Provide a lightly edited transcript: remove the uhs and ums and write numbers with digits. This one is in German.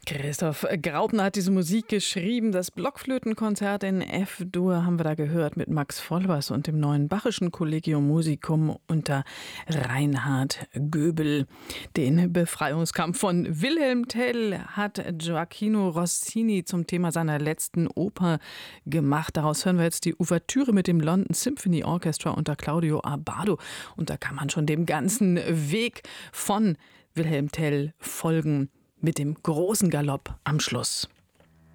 Christoph Graupner hat diese Musik geschrieben. Das Blockflötenkonzert in F-Dur haben wir da gehört mit Max Vollbers und dem neuen Bachischen Collegium Musicum unter Reinhard Göbel. Den Befreiungskampf von Wilhelm Tell hat Gioacchino Rossini zum Thema seiner letzten Oper gemacht. Daraus hören wir jetzt die Ouvertüre mit dem London Symphony Orchestra unter Claudio Abbado. Und da kann man schon dem ganzen Weg von Wilhelm Tell folgen. Mit dem großen Galopp am Schluss.